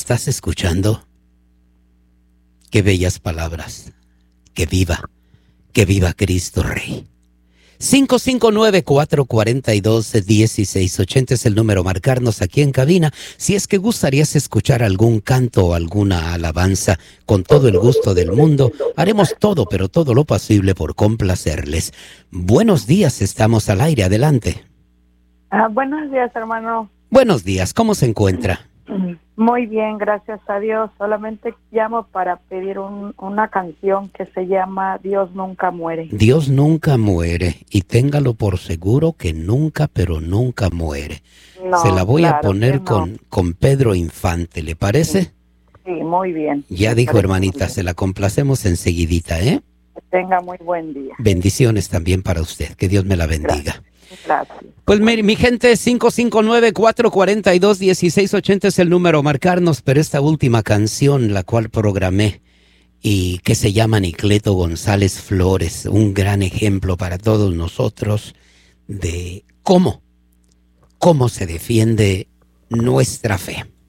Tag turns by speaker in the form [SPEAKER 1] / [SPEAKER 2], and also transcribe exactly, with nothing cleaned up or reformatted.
[SPEAKER 1] ¿Estás escuchando? Qué bellas palabras. Que viva, que viva Cristo Rey. cinco cinco nueve, cuatro cuatro dos, uno seis ocho cero es el número, marcarnos aquí en cabina. Si es que gustarías escuchar algún canto o alguna alabanza, con todo el gusto del mundo, haremos todo, pero todo lo posible por complacerles. Buenos días, estamos al aire, adelante.
[SPEAKER 2] Ah, buenos días, hermano.
[SPEAKER 1] Buenos días, ¿cómo se encuentra?
[SPEAKER 2] Muy bien, gracias a Dios. Solamente llamo para pedir un, una canción que se llama Dios nunca muere.
[SPEAKER 1] Dios nunca muere, y téngalo por seguro que nunca, pero nunca muere.
[SPEAKER 2] No,
[SPEAKER 1] Se la voy
[SPEAKER 2] claro
[SPEAKER 1] a poner
[SPEAKER 2] no.
[SPEAKER 1] con, con Pedro Infante, ¿le parece?
[SPEAKER 2] Sí, sí, muy bien.
[SPEAKER 1] Ya
[SPEAKER 2] Me
[SPEAKER 1] dijo,
[SPEAKER 2] parece
[SPEAKER 1] hermanita,
[SPEAKER 2] muy
[SPEAKER 1] se la complacemos enseguidita, ¿eh?
[SPEAKER 2] Que tenga muy buen día.
[SPEAKER 1] Bendiciones también para usted, que Dios me la bendiga.
[SPEAKER 2] Gracias. Gracias.
[SPEAKER 1] Pues mi, mi gente, cinco cinco nueve, cuatro cuatro dos, uno seis ocho cero es el número, marcarnos, pero esta última canción, la cual programé, y que se llama Nicleto González Flores, un gran ejemplo para todos nosotros de cómo, cómo se defiende nuestra fe.